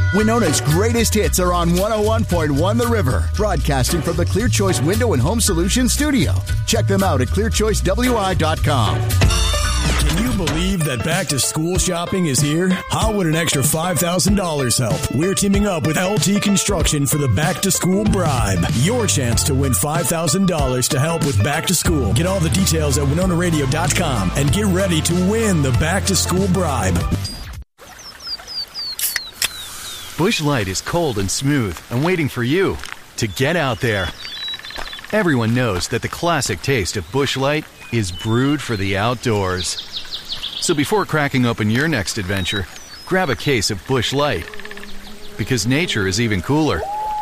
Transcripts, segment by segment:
Winona's greatest hits are on 101.1 The River, broadcasting from the Clear Choice Window and Home Solutions studio. Check them out at clearchoicewi.com. Can you believe that back to school shopping is here? How would an extra $5,000 help? We're teaming up with LT Construction for the back to school bribe. Your chance to win $5,000 to help with back to school. Get all the details at WinonaRadio.com and get ready to win the back to school bribe. Busch Light is cold and smooth and waiting for you to get out there. Everyone knows that the classic taste of Busch Light is brewed for the outdoors. So before cracking open your next adventure, grab a case of Busch Light. Because nature is even cooler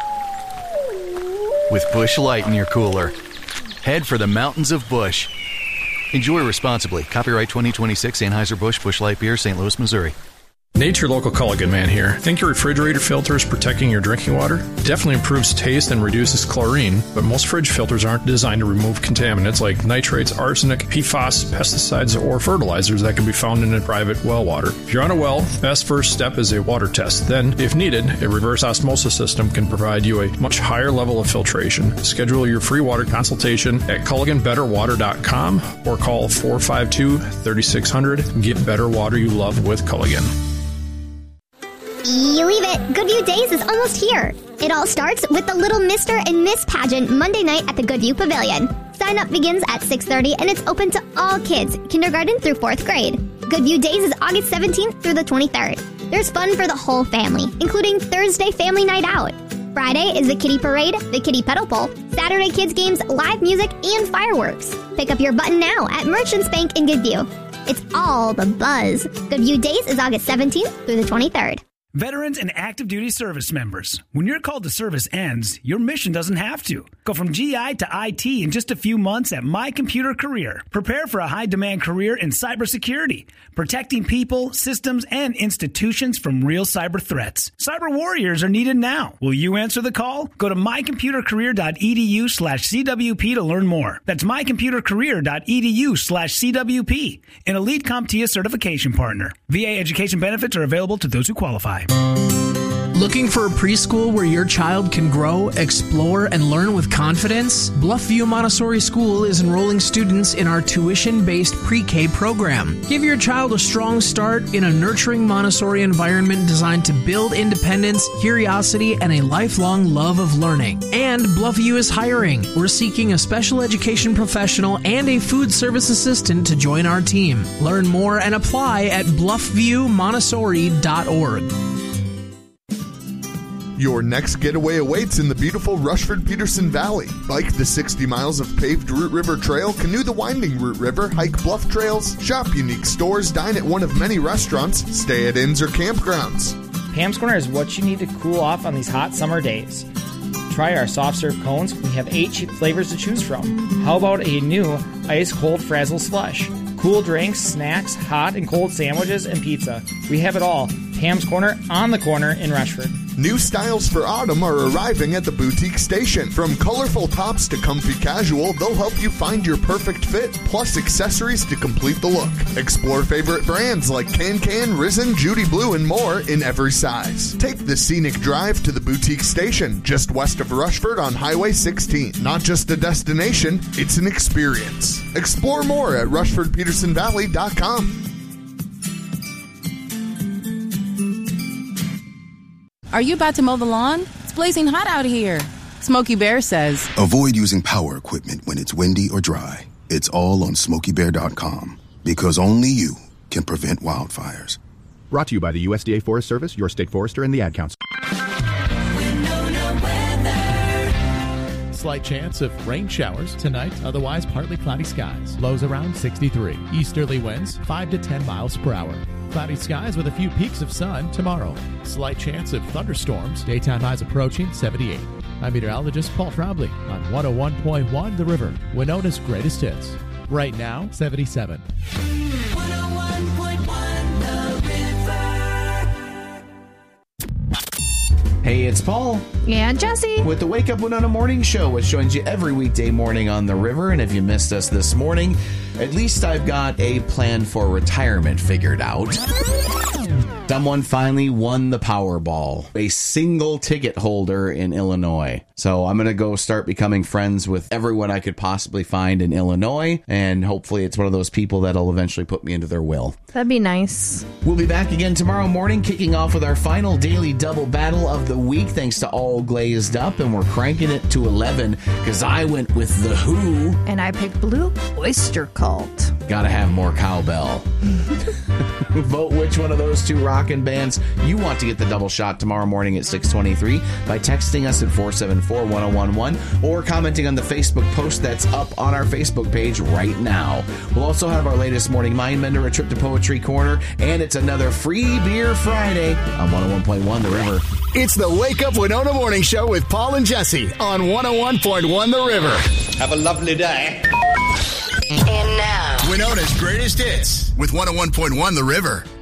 with Busch Light in your cooler. Head for the mountains of Busch. Enjoy responsibly. Copyright 2026 Anheuser-Busch Busch Light Beer, St. Louis, Missouri. Nature Local Culligan Man here. Think your refrigerator filter is protecting your drinking water? It definitely improves taste and reduces chlorine, but most fridge filters aren't designed to remove contaminants like nitrates, arsenic, PFAS, pesticides, or fertilizers that can be found in a private well water. If you're on a well, the best first step is a water test. Then, if needed, a reverse osmosis system can provide you a much higher level of filtration. Schedule your free water consultation at CulliganBetterWater.com or call 452-3600 and get better water you love with Culligan. You leave it. Goodview Days is almost here. It all starts with the Little Mr. and Miss pageant Monday night at the Goodview Pavilion. Sign up begins at 6:30 and it's open to all kids, kindergarten through 4th grade. Goodview Days is August 17th through the 23rd. There's fun for the whole family, including Thursday Family Night Out. Friday is the Kitty Parade, the Kitty Pedal Pull, Saturday Kids Games, live music, and fireworks. Pick up your button now at Merchants Bank in Goodview. It's all the buzz. Goodview Days is August 17th through the 23rd. Veterans and active duty service members. When your call to service ends, your mission doesn't have to. Go from GI to IT in just a few months at My Computer Career. Prepare for a high-demand career in cybersecurity, protecting people, systems, and institutions from real cyber threats. Cyber warriors are needed now. Will you answer the call? Go to mycomputercareer.edu/CWP to learn more. That's mycomputercareer.edu/CWP, an elite CompTIA certification partner. VA education benefits are available to those who qualify. Looking for a preschool where your child can grow, explore, and learn with confidence? Bluffview Montessori School is enrolling students in our tuition-based pre-K program. Give your child a strong start in a nurturing Montessori environment designed to build independence, curiosity, and a lifelong love of learning. And Bluffview is hiring. We're seeking a special education professional and a food service assistant to join our team. Learn more and apply at bluffviewmontessori.org. Your next getaway awaits in the beautiful Rushford-Peterson Valley. Bike the 60 miles of paved Root River Trail, canoe the winding Root River, hike bluff trails, shop unique stores, dine at one of many restaurants, stay at inns or campgrounds. Pam's Corner is what you need to cool off on these hot summer days. Try our soft serve cones. We have 8 cheap flavors to choose from. How about a new ice cold Frazzle slush? Cool drinks, snacks, hot and cold sandwiches, and pizza. We have it all. Pam's Corner on the corner in Rushford. New styles for autumn are arriving at the Boutique Station. From colorful tops to comfy casual, they'll help you find your perfect fit, plus accessories to complete the look. Explore favorite brands like Can, Risen, Judy Blue, and more in every size. Take the scenic drive to the Boutique Station, just west of Rushford on Highway 16. Not just a destination, it's an experience. Explore more at RushfordPetersonValley.com. Are you about to mow the lawn? It's blazing hot out here. Smokey Bear says, avoid using power equipment when it's windy or dry. It's all on SmokeyBear.com, because only you can prevent wildfires. Brought to you by the USDA Forest Service, your state forester, and the Ad Council. Slight chance of rain showers tonight, otherwise partly cloudy skies. Lows around 63. Easterly winds 5 to 10 miles per hour. Cloudy skies with a few peaks of sun tomorrow. Slight chance of thunderstorms. Daytime highs approaching 78. I'm meteorologist Paul Trombley on 101.1 The River, Winona's greatest hits. Right now, 77. 101.1 The River. Hey, it's Paul. And Jesse. With the Wake Up Winona Morning Show, which joins you every weekday morning on the river. And if you missed us this morning, at least I've got a plan for retirement figured out. Someone finally won the Powerball. A single ticket holder in Illinois. So I'm going to go start becoming friends with everyone I could possibly find in Illinois. And hopefully it's one of those people that'll eventually put me into their will. That'd be nice. We'll be back again tomorrow morning, kicking off with our final daily double battle of the week, thanks to All Glazed Up. And we're cranking it to 11 because I went with The Who. And I picked Blue Oyster Cult. Gotta have more cowbell. Vote which one of those two rockin' bands you want to get the double shot tomorrow morning at 6:23 by texting us at 474-1011 or commenting on the Facebook post that's up on our Facebook page right now. We'll also have our latest Morning Mind Bender, a trip to Poetry Corner, and it's another Free Beer Friday on 101.1 The River. It's the Wake Up Winona Morning Show with Paul and Jesse on 101.1 The River. Have a lovely day. And now, Winona's Greatest Hits with 101.1 The River.